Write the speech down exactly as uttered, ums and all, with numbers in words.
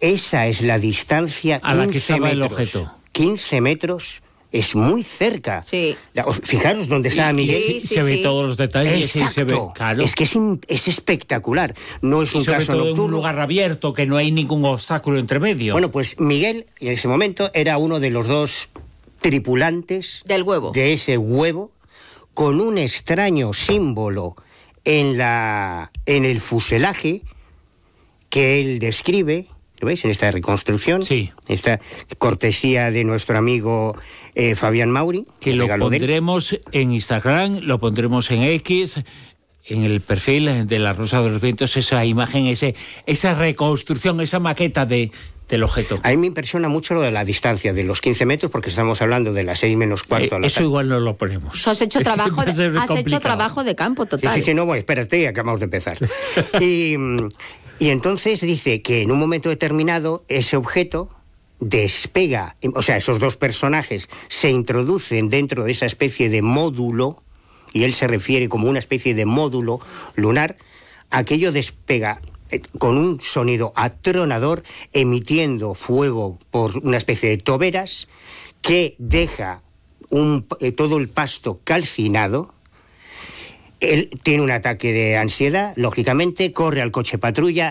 esa es la distancia a la que estaba el objeto. quince metros. Es muy cerca. Sí. Fijaros dónde estaba Miguel. Sí, sí, se sí. ve todos los detalles. Exacto. Y se ve, claro. Es que es, es espectacular. No es un y sobre caso todo nocturno. en un lugar abierto, que no hay ningún obstáculo entre medio. Bueno, pues Miguel, en ese momento, era uno de los dos tripulantes del huevo. De ese huevo, con un extraño símbolo en, la, en el fuselaje que él describe. ¿Lo veis? En esta reconstrucción. Sí. Esta cortesía de nuestro amigo eh, Fabián Mauri. Que lo pondremos en Instagram, lo pondremos en X, en el perfil de La Rosa de los Vientos, esa imagen, ese, esa reconstrucción, esa maqueta de, del objeto. A mí me impresiona mucho lo de la distancia, de los quince metros, porque estamos hablando de las seis menos cuarto. Eh, a la eso tarde. Igual no lo ponemos. Eso has hecho trabajo, de, has hecho trabajo de campo total. Sí, sí, sí, no, bueno, espérate, acabamos de empezar. y... Y entonces dice que en un momento determinado ese objeto despega, o sea, esos dos personajes se introducen dentro de esa especie de módulo, y él se refiere como una especie de módulo lunar, aquello despega con un sonido atronador, emitiendo fuego por una especie de toberas que deja un, todo el pasto calcinado. Él tiene un ataque de ansiedad, lógicamente, corre al coche patrulla